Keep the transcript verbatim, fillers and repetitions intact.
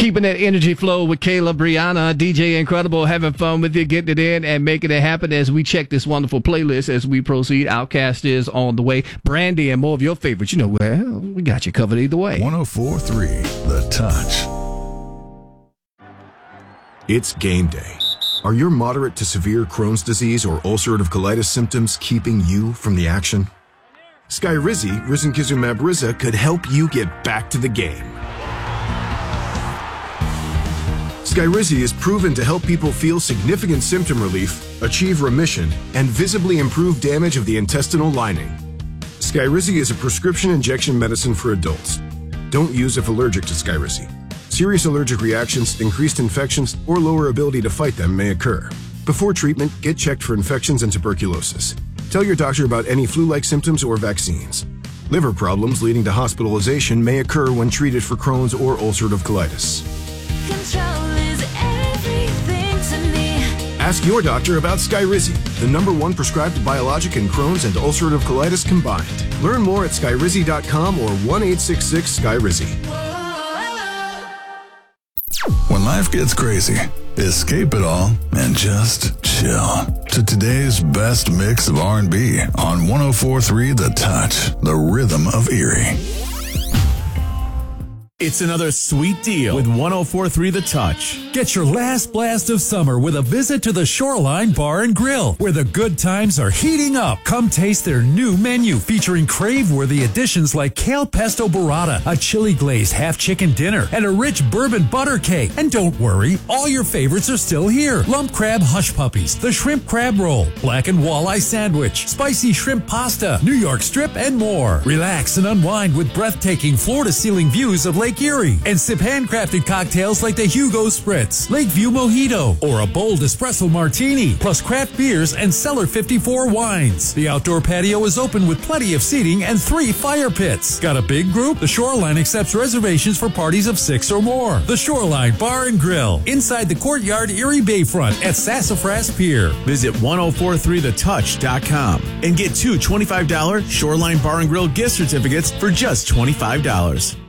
Keeping that energy flow with Kayla, Brianna, D J Incredible, having fun with you, getting it in and making it happen as we check this wonderful playlist as we proceed. Outcast is on the way. Brandy and more of your favorites. You know, well, we got you covered either way. one oh four point three The Touch. It's game day. Are your moderate to severe Crohn's disease or ulcerative colitis symptoms keeping you from the action? Skyrizi, risankizumab Riza, could help you get back to the game. Skyrizi is proven to help people feel significant symptom relief, achieve remission, and visibly improve damage of the intestinal lining. Skyrizi is a prescription injection medicine for adults. Don't use if allergic to Skyrizi. Serious allergic reactions, increased infections, or lower ability to fight them may occur. Before treatment, get checked for infections and tuberculosis. Tell your doctor about any flu-like symptoms or vaccines. Liver problems leading to hospitalization may occur when treated for Crohn's or ulcerative colitis. Control is everything to me. Ask your doctor about Skyrizi, the number one prescribed biologic in Crohn's and ulcerative colitis combined. Learn more at skyrizi dot com or one eight six six Skyrizi. When life gets crazy, escape it all and just chill to today's best mix of R and B on one oh four point three The Touch, the rhythm of Erie. It's another sweet deal with one oh four point three The Touch. Get your last blast of summer with a visit to the Shoreline Bar and Grill, where the good times are heating up. Come taste their new menu featuring crave-worthy additions like kale pesto burrata, a chili glazed half chicken dinner, and a rich bourbon butter cake. And don't worry, all your favorites are still here. Lump crab hush puppies, the shrimp crab roll, black and walleye sandwich, spicy shrimp pasta, New York strip, and more. Relax and unwind with breathtaking floor-to-ceiling views of Lake Erie, and sip handcrafted cocktails like the Hugo Spritz, Lakeview Mojito, or a bold espresso martini, plus craft beers and Cellar fifty-four wines. The outdoor patio is open with plenty of seating and three fire pits. Got a big group? The Shoreline accepts reservations for parties of six or more. The Shoreline Bar and Grill, inside the Courtyard Erie Bayfront at Sassafras Pier. Visit one oh four three the touch dot com and get two twenty-five dollars Shoreline Bar and Grill gift certificates for just twenty-five dollars.